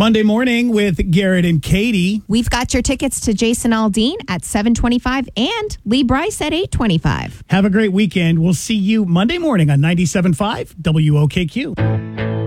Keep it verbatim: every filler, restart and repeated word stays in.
Monday morning with Garrett and Katie. We've got your tickets to Jason Aldean at seven twenty-five and Lee Bryce at eight twenty-five. Have a great weekend. We'll see you Monday morning on ninety-seven point five W O K Q.